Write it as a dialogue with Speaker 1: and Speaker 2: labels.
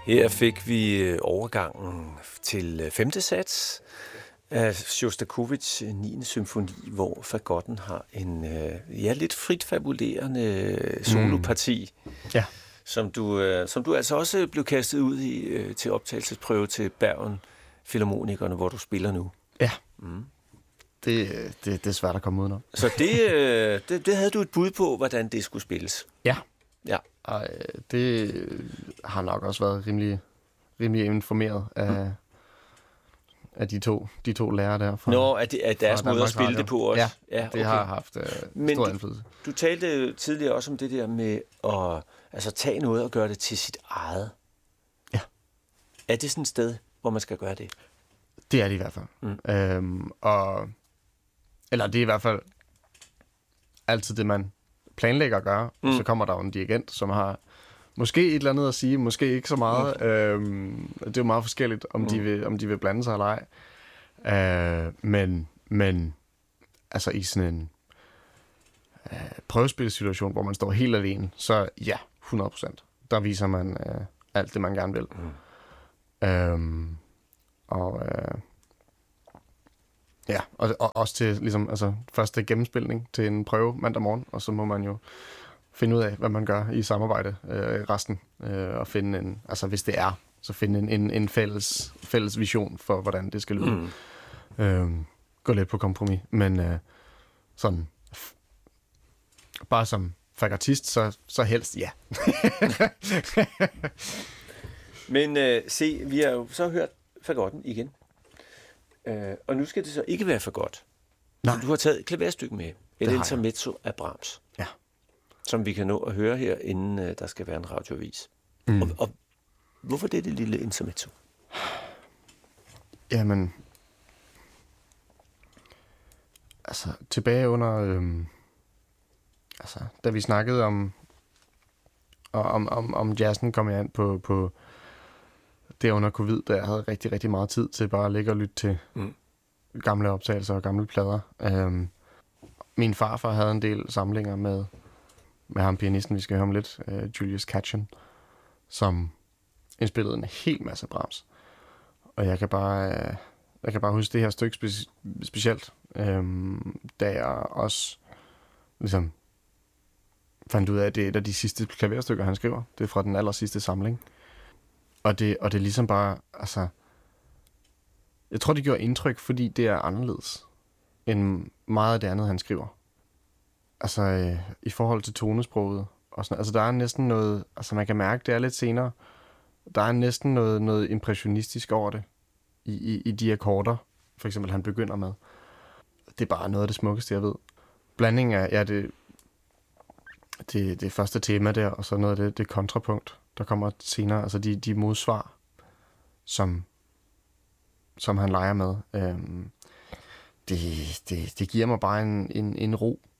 Speaker 1: Her fik vi overgangen til 5. sats af Sjostakovitjs 9. symfoni, hvor fagotten har en lidt frit fabulerende soloparti, som du altså også blev kastet ud i til optagelsesprøve til Bergen Filharmonikerne, hvor du spiller nu.
Speaker 2: Ja. Det er svært at komme udenom.
Speaker 1: Så det havde du et bud på, hvordan det skulle spilles.
Speaker 2: Ja.
Speaker 1: Ja.
Speaker 2: Og det har nok også været rimelig informeret af de to lærere der.
Speaker 1: At deres måde at spille det på også.
Speaker 2: Ja, det har haft stor indflydelse.
Speaker 1: Du talte tidligere også om det der med at tage noget og gøre det til sit eget.
Speaker 2: Ja.
Speaker 1: Er det sådan et sted, hvor man skal gøre det?
Speaker 2: Det er det i hvert fald. Eller det er i hvert fald altid det, man planlægger at gøre. Og så kommer der jo en dirigent, som har måske et eller andet at sige, måske ikke så meget. Det er jo meget forskelligt, om de vil blande sig eller ej. Men altså i sådan en prøvespilsituation, hvor man står helt alene, så ja, 100%. Der viser man alt det, man gerne vil. Og også til ligesom, første gennemspilning til en prøve mandag morgen, og så må man jo finde ud af, hvad man gør i samarbejde resten, og finde en, hvis det er, så finde en fælles vision for, hvordan det skal lyde. Gå lidt på kompromis, men sådan bare som fagottist, så helst ja.
Speaker 1: Men vi har jo så hørt fagotten igen. Og nu skal det så ikke være for godt.
Speaker 2: Nej.
Speaker 1: Så du har taget et klaverstykke med. Et intermezzo af Brahms.
Speaker 2: Ja.
Speaker 1: Som vi kan nå at høre her, inden der skal være en radioavis. Og hvorfor det lille intermezzo?
Speaker 2: Jamen, tilbage under, da vi snakkede om jazzen, kom jeg ind på det under covid, da jeg havde rigtig, rigtig meget tid til bare at ligge og lytte til gamle optagelser og gamle plader. Min farfar havde en del samlinger med ham pianisten, vi skal høre om lidt, Julius Katchen, som indspillede en hel masse Brahms. Og jeg kan bare huske det her stykke specielt, da jeg også ligesom fandt ud af, at det er et af de sidste klaverstykker, han skriver. Det er fra den aller sidste samling. Og det er ligesom bare, jeg tror, det gjorde indtryk, fordi det er anderledes end meget af det andet, han skriver. I forhold til tonesproget og sådan, der er næsten noget, man kan mærke, det er lidt senere, der er næsten noget impressionistisk over det, i de akkorder, for eksempel, han begynder med. Det er bare noget af det smukkeste, jeg ved. Blandingen af, det første tema der, og så noget af det kontrapunkt, der kommer senere, de modsvar, som han leger med. Det giver mig bare en ro